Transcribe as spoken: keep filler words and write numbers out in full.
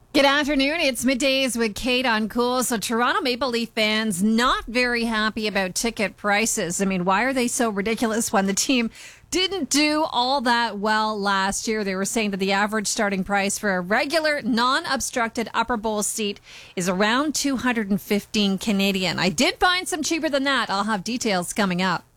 Good afternoon. It's middays with Kate on Cool. So Toronto Maple Leaf fans not very happy about ticket prices. I mean, why are they so ridiculous when the team didn't do all that well last year? They were saying that the average starting price for a regular non-obstructed upper bowl seat is around two hundred fifteen Canadian. I did find some cheaper than that. I'll have details coming up.